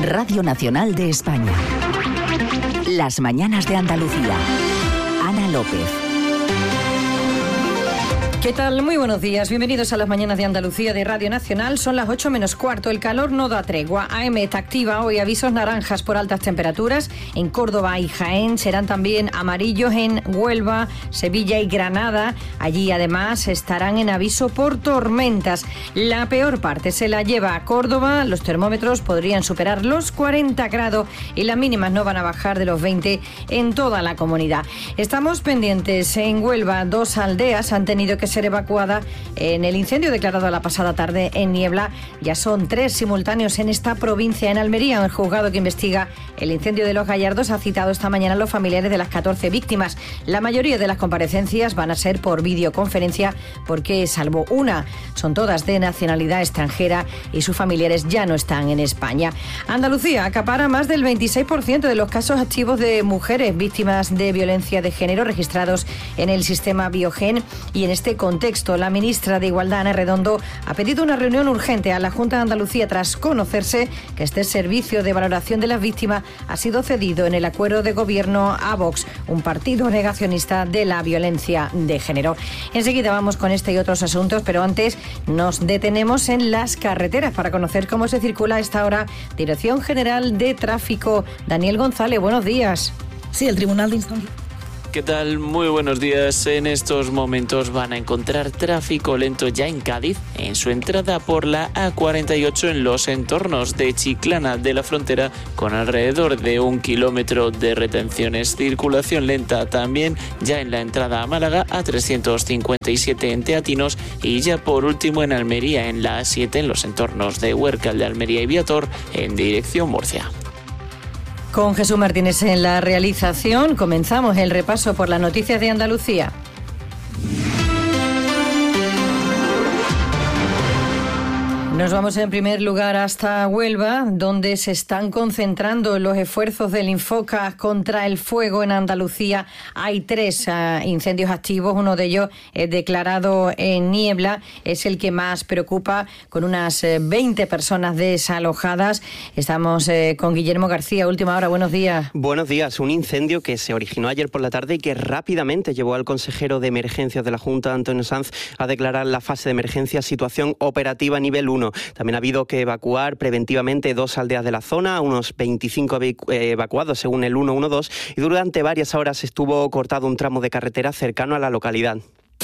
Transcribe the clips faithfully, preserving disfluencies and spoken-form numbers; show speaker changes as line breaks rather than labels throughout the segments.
Radio Nacional de España. Las mañanas de Andalucía. Ana López.
¿Qué tal? Muy buenos días. Bienvenidos a las mañanas de Andalucía de Radio Nacional. Son las ocho menos cuarto. El calor no da tregua. A M está activa hoy avisos naranjas por altas temperaturas. En Córdoba y Jaén serán también amarillos en Huelva, Sevilla y Granada. Allí además estarán en aviso por tormentas. La peor parte se la lleva a Córdoba. Los termómetros podrían superar los cuarenta grados y las mínimas no van a bajar de los veinte en toda la comunidad. Estamos pendientes. En Huelva, dos aldeas han tenido que ser evacuada en el incendio declarado la pasada tarde en Niebla. Ya son tres simultáneos en esta provincia. En Almería, el juzgado que investiga el incendio de Los Gallardos ha citado esta mañana a los familiares de las catorce víctimas. La mayoría de las comparecencias van a ser por videoconferencia porque, salvo una, son todas de nacionalidad extranjera y sus familiares ya no están en España. Andalucía acapara más del veintiséis por ciento de los casos activos de mujeres víctimas de violencia de género registrados en el sistema Biogen, y en este contexto, la ministra de Igualdad, Ana Redondo, ha pedido una reunión urgente a la Junta de Andalucía tras conocerse que este servicio de valoración de las víctimas ha sido cedido en el acuerdo de gobierno a Vox, un partido negacionista de la violencia de género. Enseguida vamos con este y otros asuntos, pero antes nos detenemos en las carreteras para conocer cómo se circula a esta hora. Dirección General de Tráfico, Daniel González, buenos días.
Sí, el Tribunal de Instancia.
¿Qué tal? Muy buenos días. En estos momentos van a encontrar tráfico lento ya en Cádiz, en su entrada por la A cuarenta y ocho en los entornos de Chiclana de la Frontera, con alrededor de un kilómetro de retenciones. Circulación lenta también ya en la entrada a Málaga, A trescientos cincuenta y siete en Teatinos, y ya por último en Almería, en la A siete en los entornos de Huércal de Almería y Viator, en dirección Murcia.
Con Jesús Martínez en la realización, comenzamos el repaso por las noticias de Andalucía. Nos vamos en primer lugar hasta Huelva, donde se están concentrando los esfuerzos del Infoca contra el fuego en Andalucía. Hay tres uh, incendios activos, uno de ellos es declarado en Niebla, es el que más preocupa, con unas eh, veinte personas desalojadas. Estamos eh, con Guillermo García, última hora, buenos días.
Buenos días, un incendio que se originó ayer por la tarde y que rápidamente llevó al consejero de emergencias de la Junta, Antonio Sanz, a declarar la fase de emergencia situación operativa nivel uno. También ha habido que evacuar preventivamente dos aldeas de la zona, unos veinticinco evacuados según el ciento doce, y durante varias horas estuvo cortado un tramo de carretera cercano a la localidad.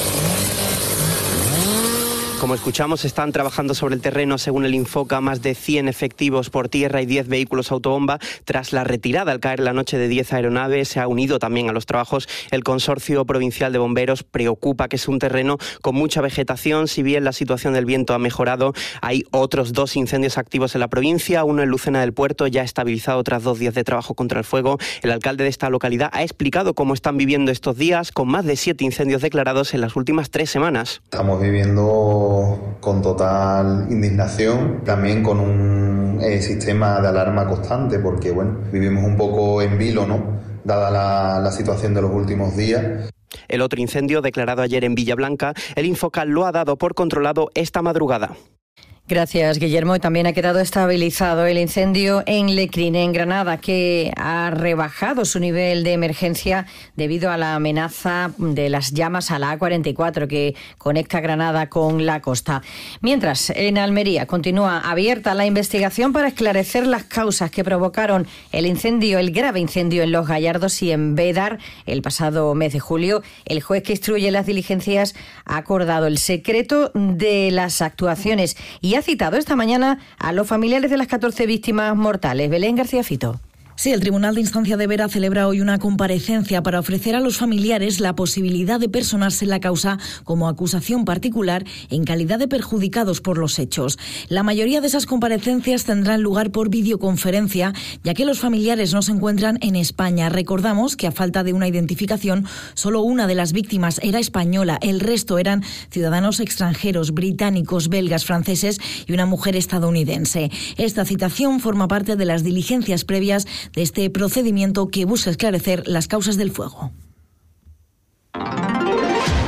Como escuchamos, están trabajando sobre el terreno, según el Infoca, más de cien efectivos por tierra y diez vehículos autobomba. Tras la retirada al caer la noche de diez aeronaves, se ha unido también a los trabajos el Consorcio Provincial de Bomberos. Preocupa que es un terreno con mucha vegetación. Si bien la situación del viento ha mejorado, hay otros dos incendios activos en la provincia. Uno en Lucena del Puerto, ya estabilizado tras dos días de trabajo contra el fuego. El alcalde de esta localidad ha explicado cómo están viviendo estos días, con más de siete incendios declarados en las últimas tres semanas.
Estamos viviendo con total indignación, también con un eh, sistema de alarma constante, porque bueno, vivimos un poco en vilo, ¿no?, dada la, la situación de los últimos días.
El otro incendio, declarado ayer en Villablanca, el Infoca lo ha dado por controlado esta madrugada.
Gracias, Guillermo. También ha quedado estabilizado el incendio en Lecrín, en Granada, que ha rebajado su nivel de emergencia debido a la amenaza de las llamas a la A cuarenta y cuatro, que conecta Granada con la costa. Mientras, en Almería continúa abierta la investigación para esclarecer las causas que provocaron el incendio, el grave incendio en Los Gallardos y en Bédar el pasado mes de julio. El juez que instruye las diligencias ha acordado el secreto de las actuaciones y ha citado esta mañana a los familiares de las catorce víctimas mortales. Belén García Fito.
Sí, el Tribunal de Instancia de Vera celebra hoy una comparecencia para ofrecer a los familiares la posibilidad de personarse en la causa como acusación particular en calidad de perjudicados por los hechos. La mayoría de esas comparecencias tendrán lugar por videoconferencia, ya que los familiares no se encuentran en España. Recordamos que a falta de una identificación, solo una de las víctimas era española, el resto eran ciudadanos extranjeros, británicos, belgas, franceses y una mujer estadounidense. Esta citación forma parte de las diligencias previas de este procedimiento que busca esclarecer las causas del fuego.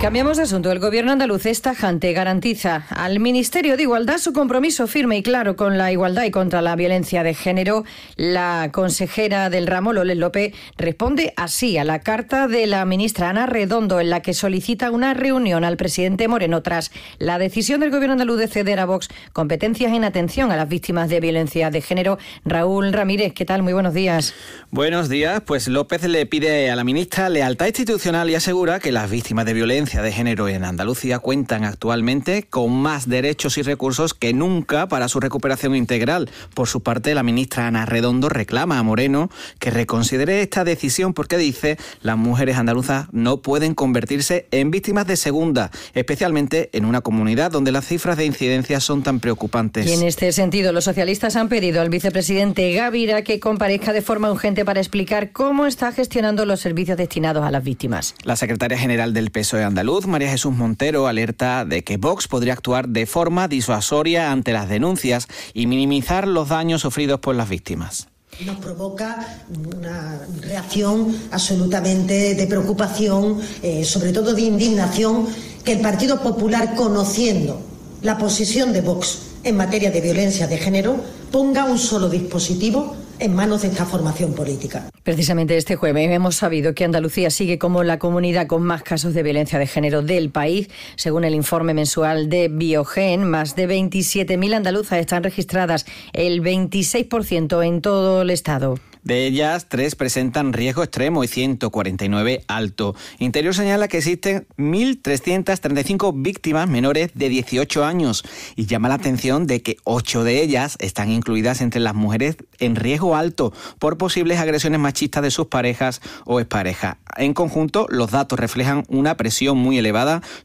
Cambiamos de asunto. El gobierno andaluz es tajante, garantiza al Ministerio de Igualdad su compromiso firme y claro con la igualdad y contra la violencia de género. La consejera del ramo, Loles López, responde así a la carta de la ministra Ana Redondo, en la que solicita una reunión al presidente Moreno tras la decisión del gobierno andaluz de ceder a Vox competencias en atención a las víctimas de violencia de género. Raúl Ramírez, ¿qué tal? Muy buenos días.
Buenos días. Pues López le pide a la ministra lealtad institucional y asegura que las víctimas de violencia de género en Andalucía cuentan actualmente con más derechos y recursos que nunca para su recuperación integral. Por su parte, la ministra Ana Redondo reclama a Moreno que reconsidere esta decisión porque dice las mujeres andaluzas no pueden convertirse en víctimas de segunda, especialmente en una comunidad donde las cifras de incidencia son tan preocupantes.
Y en este sentido, los socialistas han pedido al vicepresidente Gavira que comparezca de forma urgente para explicar cómo está gestionando los servicios destinados a las víctimas.
La secretaria general del P S O E andaluz, María Jesús Montero, alerta de que Vox podría actuar de forma disuasoria ante las denuncias y minimizar los daños sufridos por las víctimas.
Nos provoca una reacción absolutamente de preocupación, eh, sobre todo de indignación, que el Partido Popular, conociendo la posición de Vox en materia de violencia de género, ponga un solo dispositivo en manos de esta formación política.
Precisamente este jueves hemos sabido que Andalucía sigue como la comunidad con más casos de violencia de género del país. Según el informe mensual de Biogen, más de veintisiete mil andaluzas están registradas, el veintiséis por ciento en todo el estado.
De ellas, tres presentan riesgo extremo y ciento cuarenta y nueve alto. Interior señala que existen mil trescientas treinta y cinco víctimas menores de dieciocho años y llama la atención de que ocho de ellas están incluidas entre las mujeres en riesgo alto por posibles agresiones machistas de sus parejas o exparejas. En conjunto, los datos reflejan una presión muy elevada